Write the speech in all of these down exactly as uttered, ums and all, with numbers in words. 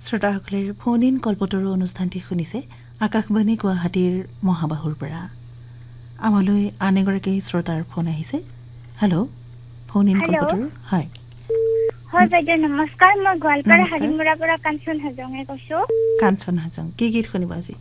শ্ৰোতাসকলে phone in কল্পতৰু অনুষ্ঠানটি শুনিছে আকাশবাণী গুৱাহাটীৰ মহাবাহুৰ পৰা আমালৈ আন এগৰাকী শ্ৰোতাৰ ফোন আহিছে হেল্ল' ফোন ইন কল্পতৰু হয় হয় বাইদেউ নমস্কাৰ মই গোৱালপাৰা হাৰিমুৰাৰ পৰা কাঞ্চন হাজঙে কৈছো কাঞ্চন হাজং কি গীত শুনিব আজি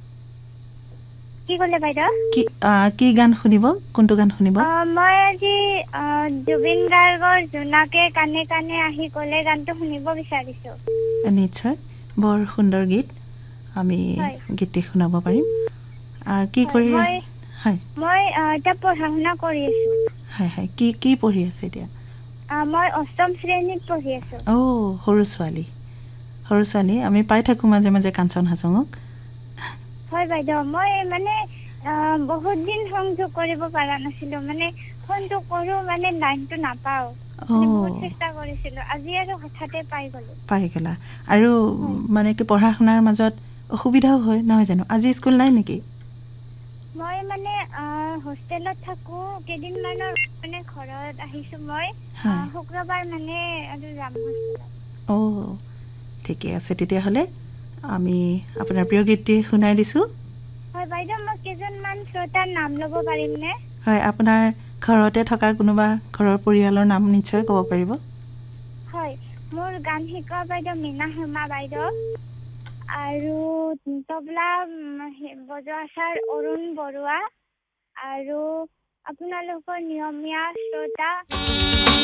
কি ক'লে বাইদেউ কি কি গান শুনিব কোনটো গান শুনিব মই আজি জুবিন গাৰ্গৰ জোনাকে কানে কানে আহি গ'লে গানটো শুনিব বিচাৰিছো নিশ্চয় বৰ সুন্দৰ গীত আমি গীতটি শুনাব পাৰিম কি কৰি মই হয় মই এটা পঢ়া শুনা কৰি আছো হয় হয় কি কি পঢ়ি আছে এতিয়া মই অষ্টম শ্ৰেণীত পঢ়ি আছো অ সৰু ছোৱালী সৰু ছোৱালী আমি পাই থাকো মাজে মাজে কাঞ্চন হাজঙক হয় বাইদেউ মই মানে বহুত দিন সংযোগ কৰিব পৰা নাছিলো মানে ফোনটো কৰো মানে লাইনটো নাপাও বহুত চেষ্টা কৰিছিলো আজি আৰু হঠাতে পাই গলো পাই গলা আৰু মানে কি পঢ়া শুনাৰ মাজত অসুবিধাও হয় নহয় জানো আজি স্কুল নাই নেকি মই মানে হোষ্টেলত থাকো কেইদিনমানৰ মানে ঘৰত আহিছো মই শুক্ৰবাৰ মানে আৰু যাম হোষ্টেলত অ ঠিকে আছে তেতিয়াহ'লে আমি আপোনাৰ প্ৰিয় গীতটি শুনাই দিছোঁ হয় বাইদেউ মই কেইজনমান শ্ৰোতাৰ নাম ল'ব পাৰিমনে হয় আপোনাৰ ঘৰতে থকা কোনোবা ঘৰৰ পৰিয়ালৰ নাম নিশ্চয় ক'ব পাৰিব হয় মোৰ গান শিকোৱা বাইদেউ মীনা হেমা বাইদেউ আৰু তবলা বজোৱা ছাৰ অৰুণ বৰুৱা আৰু আপোনালোকৰ নিয়মীয়া শ্ৰোতা